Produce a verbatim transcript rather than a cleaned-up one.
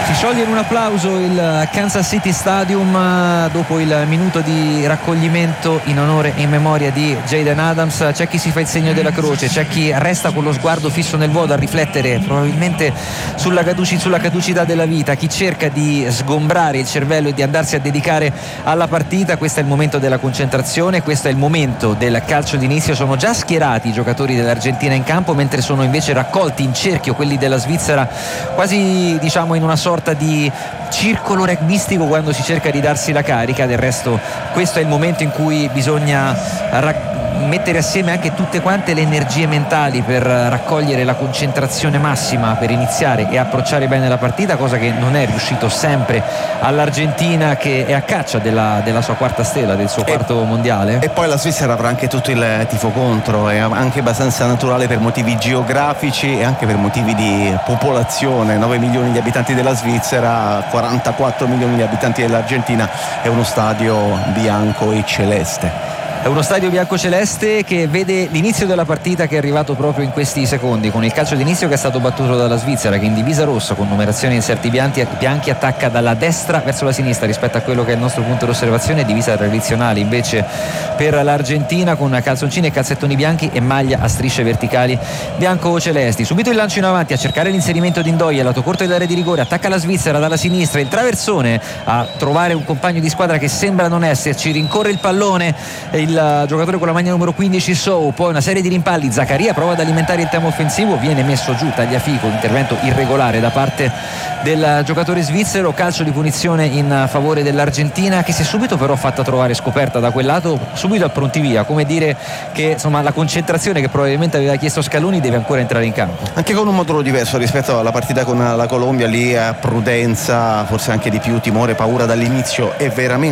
Si scioglie in un applauso il Kansas City Stadium dopo il minuto di raccoglimento in onore e in memoria di Jaden Adams. C'è chi si fa il segno della croce, c'è chi resta con lo sguardo fisso nel vuoto a riflettere probabilmente sulla, caduci, sulla caducità della vita, chi cerca di sgombrare il cervello e di andarsi a dedicare alla partita. Questo è il momento della concentrazione, questo è il momento del calcio d'inizio. Sono già schierati i giocatori dell'Argentina in campo, mentre sono invece raccolti in cerchio quelli della Svizzera, quasi diciamo in una sorta di circolo rugbyistico quando si cerca di darsi la carica. Del resto questo è il momento in cui bisogna raccogliere mettere assieme anche tutte quante le energie mentali per raccogliere la concentrazione massima per iniziare e approcciare bene la partita, cosa che non è riuscito sempre all'Argentina, che è a caccia della, della sua quarta stella, del suo quarto e, mondiale. E poi la Svizzera avrà anche tutto il tifo contro, è anche abbastanza naturale per motivi geografici e anche per motivi di popolazione. Nove milioni di abitanti della Svizzera, quarantaquattro milioni di abitanti dell'Argentina, è uno stadio bianco e celeste. È uno stadio biancoceleste che vede l'inizio della partita, che è arrivato proprio in questi secondi, con il calcio d'inizio che è stato battuto dalla Svizzera, che in divisa rossa con numerazione in inserti bianchi, bianchi attacca dalla destra verso la sinistra rispetto a quello che è il nostro punto d'osservazione, divisa tradizionale invece per l'Argentina con calzoncini e calzettoni bianchi e maglia a strisce verticali bianco-celesti. Subito il lancio in avanti a cercare l'inserimento di Ndoye, lato corto dell'area di rigore, attacca la Svizzera dalla sinistra, il traversone a trovare un compagno di squadra che sembra non esserci, rincorre il pallone il giocatore con la maglia numero quindici Sow, poi una serie di rimpalli, Zaccaria prova ad alimentare il tempo offensivo, viene messo giù Tagliafico, intervento irregolare da parte del giocatore svizzero, calcio di punizione in favore dell'Argentina, che si è subito però fatta trovare scoperta da quel lato, subito a pronti via, come dire che insomma la concentrazione che probabilmente aveva chiesto Scaloni deve ancora entrare in campo, anche con un modulo diverso rispetto alla partita con la Colombia. Lì prudenza, forse anche di più timore, paura dall'inizio, e veramente